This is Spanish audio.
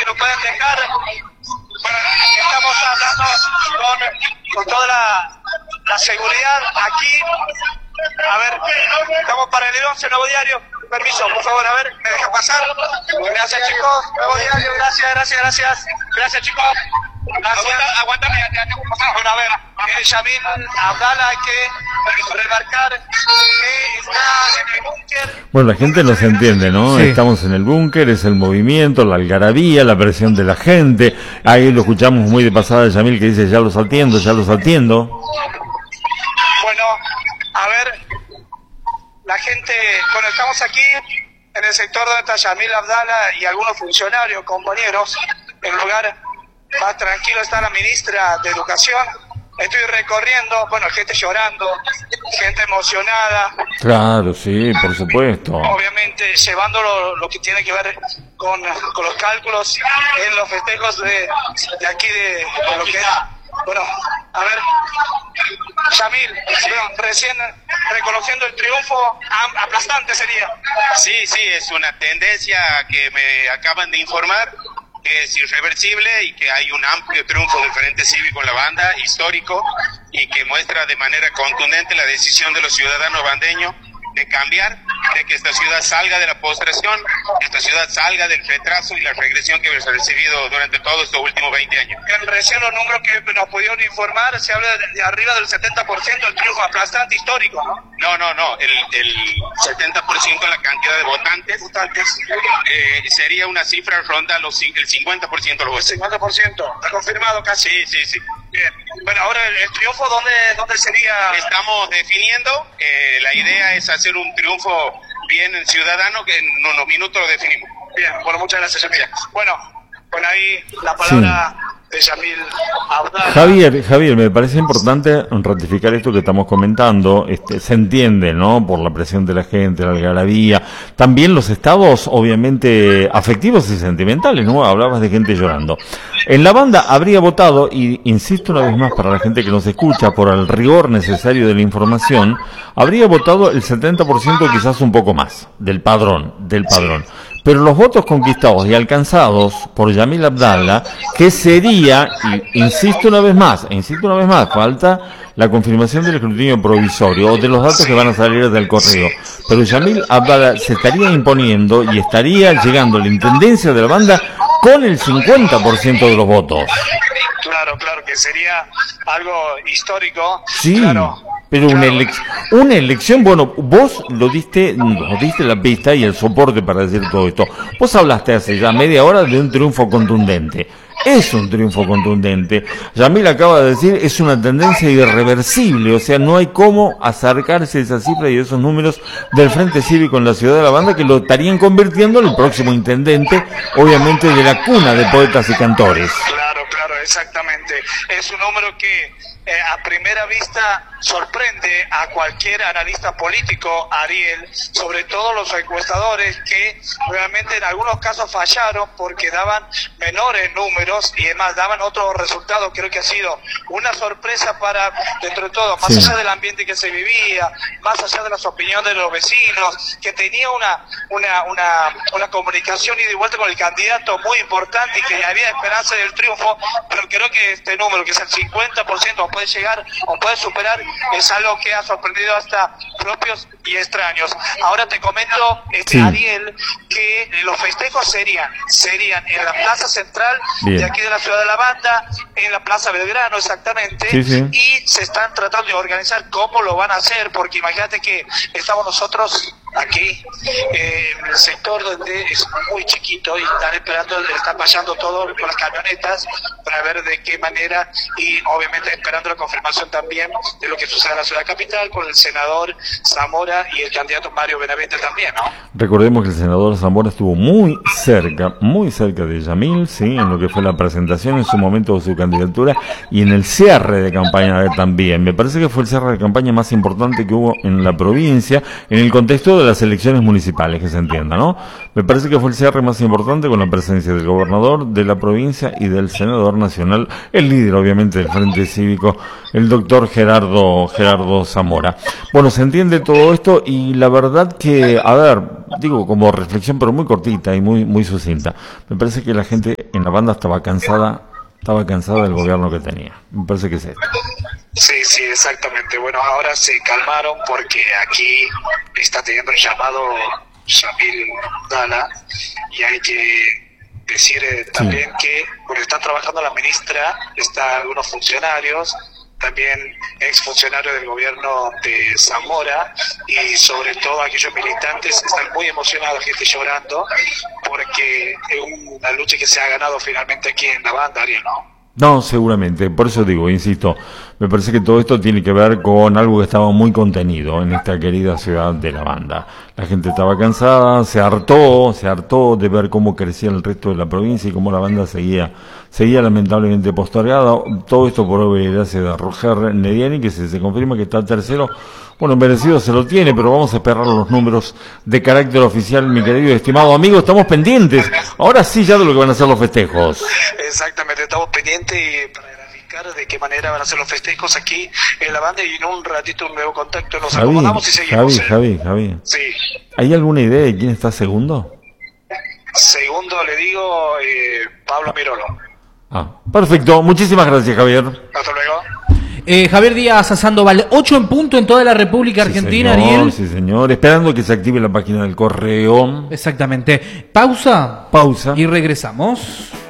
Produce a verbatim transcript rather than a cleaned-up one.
nos pueden dejar. Bueno, estamos hablando con, con toda la, la seguridad aquí. A ver, estamos para el once, Nuevo Diario. Permiso, por favor, a ver, ¿me deja pasar? Gracias, chicos. Nuevo Diario, gracias, gracias, gracias. Gracias, chicos. Gracias. Aguántame, ya te pasar. Bueno, a ver, eh, Yamil Abdala, hay que remarcar que está en el búnker. Bueno, la gente nos entiende, ¿no? Sí. Estamos en el búnker, es el movimiento, la algarabía, la presión de la gente. Ahí lo escuchamos muy de pasada, Yamil, que dice, ya los atiendo, ya los atiendo. Bueno, a ver, la gente, bueno, estamos aquí en el sector donde está Yamil Abdala y algunos funcionarios, compañeros, en un lugar más tranquilo está la ministra de Educación. Estoy recorriendo, bueno, gente llorando, gente emocionada. Claro, sí, por supuesto. Obviamente llevando lo, lo que tiene que ver con, con los cálculos en los festejos de, de aquí de, de lo que es. Bueno, a ver, Yamil, bueno, recién reconociendo el triunfo aplastante sería. Sí, sí, es una tendencia que me acaban de informar, que es irreversible y que hay un amplio triunfo del Frente Cívico en la banda, histórico, y que muestra de manera contundente la decisión de los ciudadanos bandeños de cambiar, de que esta ciudad salga de la postración, que esta ciudad salga del retraso y la regresión que hemos recibido durante todos estos últimos veinte años. En recién los números que nos pudieron informar, se habla de, de arriba del setenta por ciento del triunfo aplastante histórico, ¿no? No, no, no, el, el setenta por ciento de la cantidad de votantes, votantes eh, sería una cifra ronda los, el cincuenta por ciento de los votos. cincuenta por ciento, está confirmado casi. Sí, sí, sí. Bien. Bueno, ahora el, el triunfo, ¿dónde, dónde sería? Estamos definiendo, eh, la idea es hacer un triunfo bien ciudadano, que en unos minutos lo definimos. Bien, bueno, muchas gracias, Yamil. Bueno, bueno, ahí la palabra sí. de Yamil Abdala. Javier, Javier, me parece importante ratificar esto que estamos comentando. Este, se entiende, ¿no? Por la presión de la gente, la algarabía. También los estados, obviamente, afectivos y sentimentales, ¿no? Hablabas de gente llorando. En la banda habría votado, y insisto una vez más para la gente que nos escucha, por el rigor necesario de la información, habría votado el setenta por ciento, quizás un poco más, del padrón, del padrón. Pero los votos conquistados y alcanzados por Yamil Abdala, que sería, y insisto una vez más, insisto una vez más, falta la confirmación del escrutinio provisorio o de los datos que van a salir del correo. Pero Yamil Abdala se estaría imponiendo y estaría llegando a la intendencia de la banda con el cincuenta por ciento de los votos. Claro, claro, que sería algo histórico. Sí, claro, pero claro. Una, elec una elección, bueno, vos lo diste, nos diste la pista y el soporte para decir todo esto. Vos hablaste hace ya media hora de un triunfo contundente. Es un triunfo contundente. Yamil acaba de decir, es una tendencia irreversible, o sea, no hay cómo acercarse a esa cifra y esos números del Frente Cívico en la ciudad de la banda, que lo estarían convirtiendo en el próximo intendente, obviamente, de la cuna de poetas y cantores. Claro, claro, exactamente. Es un número que eh, a primera vista sorprende a cualquier analista político, Ariel, sobre todo los encuestadores que realmente en algunos casos fallaron porque daban menores números y además daban otros resultados. Creo que ha sido una sorpresa para, dentro de todo, más sí. allá del ambiente que se vivía, más allá de las opiniones de los vecinos, que tenía una una una, una comunicación ida y vuelta con el candidato muy importante y que había esperanza del triunfo, pero creo que este número, que es el cincuenta por ciento, o puede llegar o puede superar, es algo que ha sorprendido hasta propios y extraños. Ahora te comento, este, sí. Ariel, que los festejos serían serían en la plaza central Bien. de aquí de la ciudad de la banda, en la plaza Belgrano exactamente, sí, sí. y se están tratando de organizar cómo lo van a hacer, porque imagínate que estamos nosotros aquí eh, en el sector donde es muy chiquito y están esperando, están pasando todo con las camionetas para ver de qué manera, y obviamente esperando la confirmación también de lo que sucede en la ciudad capital con el senador Zamora y el candidato Mario Benavente también, ¿no? Recordemos que el senador Zamora estuvo muy cerca, muy cerca de Yamil, sí, en lo que fue la presentación en su momento de su candidatura y en el cierre de campaña también. Me parece que fue el cierre de campaña más importante que hubo en la provincia, en el contexto de las elecciones municipales, que se entienda, ¿no? Me parece que fue el cierre más importante con la presencia del gobernador de la provincia y del senador nacional, el líder obviamente del Frente Cívico, el doctor Gerardo, Gerardo Zamora. Bueno, se entiende todo esto y la verdad que, a ver, digo como reflexión pero muy cortita y muy, muy sucinta, me parece que la gente en la banda estaba cansada, estaba cansada del gobierno que tenía. Me parece que es esto. Sí, sí, exactamente. Bueno, ahora se calmaron porque aquí está teniendo un llamado Yamil Dala y hay que decir eh, también sí. que bueno, está trabajando la ministra, están algunos funcionarios, también exfuncionarios del gobierno de Zamora y sobre todo aquellos militantes están muy emocionados, gente llorando, porque es una lucha que se ha ganado finalmente aquí en la banda, Ariel, ¿no? No, seguramente, por eso digo, insisto, me parece que todo esto tiene que ver con algo que estaba muy contenido en esta querida ciudad de La Banda. La gente estaba cansada, se hartó, se hartó de ver cómo crecía el resto de la provincia y cómo la banda seguía, seguía lamentablemente postergada. Todo esto por obra y gracia de Roger Nediani, que se, se confirma que está tercero. Bueno, merecido se lo tiene, pero vamos a esperar los números de carácter oficial, mi querido y estimado amigo. Estamos pendientes, ahora sí ya de lo que van a ser los festejos. Exactamente, estamos pendientes y para graficar de qué manera van a ser los festejos aquí en la banda y en un ratito un nuevo contacto. Nos Javi, acomodamos y seguimos. Javi, Javi, Javi. Sí. ¿Hay alguna idea de quién está segundo? Segundo le digo eh, Pablo Mirolo. Ah, perfecto. Muchísimas gracias, Javier. Hasta luego. Eh, Javier Díaz Sandoval, ocho en punto en toda la República Argentina, sí, señor, Ariel. Sí, señor. Esperando que se active la página del correo. Exactamente. Pausa. Pausa. Y regresamos.